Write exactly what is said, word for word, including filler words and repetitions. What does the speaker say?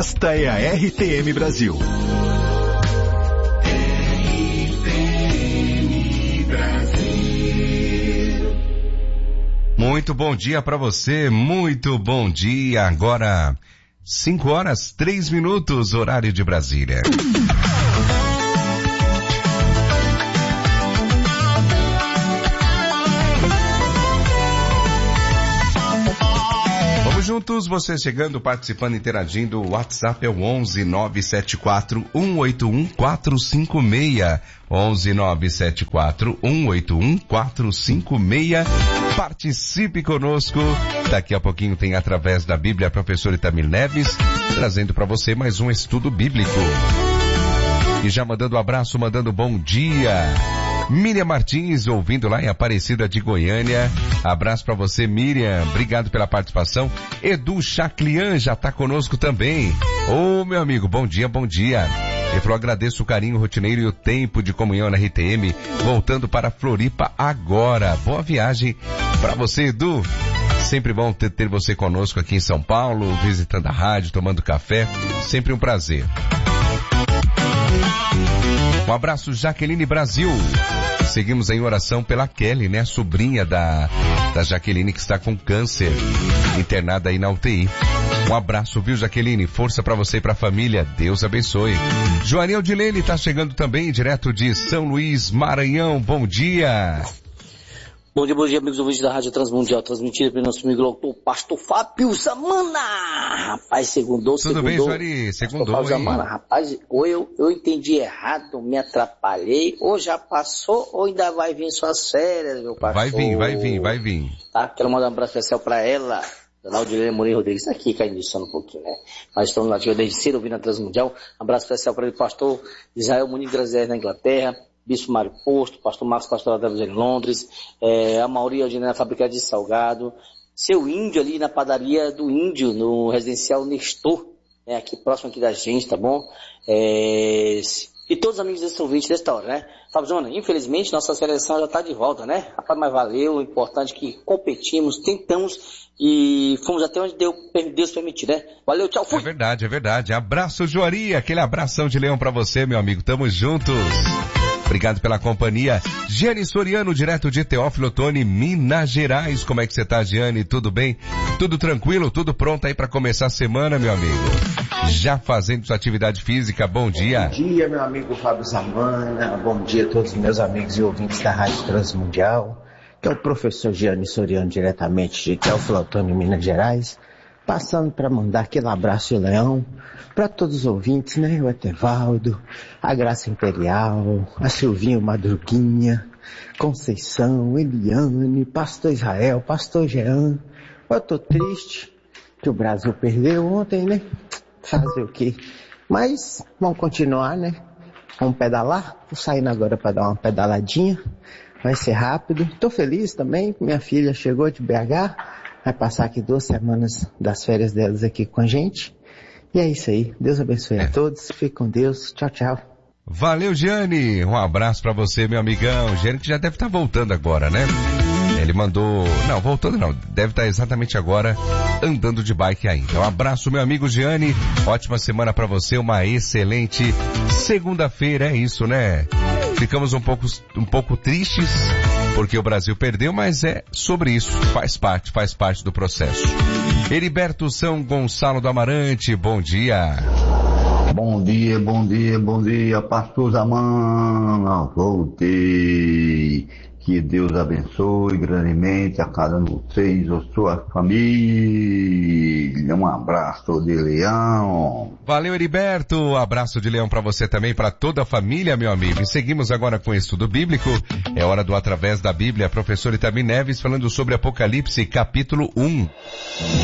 Esta é a R T M Brasil. Muito bom dia para você, muito bom dia. Agora, cinco horas, três minutos, horário de Brasília. Vamos juntos, você chegando, participando, interagindo. O WhatsApp é o onze nove sete quatro um oito um quatro cinco seis. onze nove sete quatro um oito um quatro cinco seis. Participe conosco. Daqui a pouquinho tem Através da Bíblia a professora Itamir Neves, trazendo para você mais um estudo bíblico. E já mandando um abraço, mandando bom dia. Miriam Martins, ouvindo lá em Aparecida de Goiânia. Abraço para você, Miriam. Obrigado pela participação. Edu Chaclian já tá conosco também. Ô, meu amigo, bom dia, bom dia. Ele falou, agradeço o carinho rotineiro e o tempo de comunhão na R T M, voltando para Floripa agora. Boa viagem para você, Edu. Sempre bom ter, ter você conosco aqui em São Paulo, visitando a rádio, tomando café. Sempre um prazer. Um abraço, Jaqueline Brasil. Seguimos em oração pela Kelly, né? Sobrinha da, da Jaqueline, que está com câncer, internada aí na U T I. Um abraço, viu, Jaqueline? Força pra você e pra família. Deus abençoe. Joaninha Odilene tá chegando também, direto de São Luís, Maranhão. Bom dia. Bom dia, bom dia, amigos ouvintes da Rádio Transmundial, transmitida pelo nosso amigo doutor Pastor Fábio Zamana. Rapaz, segundou, Tudo segundou. bem, Joari? Segundou, Pastor Fábio hein? Zamana. Rapaz, ou eu, eu entendi errado, me atrapalhei, ou já passou, ou ainda vai vir suas férias, meu pastor. Vai vir, vai vir, vai vir. Tá, quero mandar um abraço especial pra ela, Dona Aldilene Moreira Rodrigues, aqui caindo sono um pouquinho, né? Mas estamos lá desde cedo ouvindo a Transmundial. Um abraço especial para ele, pastor Israel Muniz Graziés na Inglaterra, Bispo Mário Posto, pastor Marcos Pastor Adams em Londres, é, a Mauri Aldilene na fábrica de Salgado, seu índio ali na padaria do Índio, no residencial Nestor, né? Aqui próximo aqui da gente, tá bom? É, e todos os amigos desse ouvinte desta hora, né? Fábio Zona, infelizmente nossa seleção já está de volta, né? Rapaz, mas valeu, o importante é que competimos, tentamos e fomos até onde Deus, Deus permitir, né? Valeu, tchau, fui! É verdade, é verdade. Abraço, Joari, aquele abração de leão pra você, meu amigo. Tamo juntos. Obrigado pela companhia. Giane Soriano, direto de Teófilo Otoni, Minas Gerais. Como é que você tá, Giane? Tudo bem? Tudo tranquilo? Tudo pronto aí pra começar a semana, meu amigo? Já fazendo sua atividade física. Bom dia. Bom dia, meu amigo Fábio Zamana. Bom dia a todos os meus amigos e ouvintes da Rádio Transmundial. Que é o professor Giane Soriano, diretamente de Teófilo Otoni, Minas Gerais. Passando para mandar aquele abraço, Leão, para todos os ouvintes, né? O Etevaldo, a Graça Imperial, a Silvinho Madruguinha, Conceição, Eliane, Pastor Israel, Pastor Jean. Eu tô triste que o Brasil perdeu ontem, né? Fazer o quê? Mas vamos continuar, né? Vamos pedalar. Tô saindo agora para dar uma pedaladinha. Vai ser rápido. Tô feliz também. Minha filha chegou de B H. Vai passar aqui duas semanas das férias delas aqui com a gente. E é isso aí. Deus abençoe é. a todos. Fique com Deus. Tchau, tchau. Valeu, Giane. Um abraço pra você, meu amigão. Giane que já deve estar voltando agora, né? Ele mandou... Não, voltando não. Deve estar exatamente agora andando de bike ainda. Um abraço, meu amigo Giane. Ótima semana pra você. Uma excelente segunda-feira. É isso, né? Ficamos um pouco, um pouco tristes porque o Brasil perdeu, mas é sobre isso. Faz parte, faz parte do processo. Heriberto São Gonçalo do Amarante, bom dia. Bom dia, bom dia, bom dia, pastor Zamana. Voltei. Que Deus abençoe grandemente a cada um de vocês, a sua família. Um abraço de leão. Valeu, Heriberto. Abraço de leão para você também, para toda a família, meu amigo. E seguimos agora com o estudo bíblico. É hora do Através da Bíblia. Professor Itamir Neves falando sobre Apocalipse, capítulo um.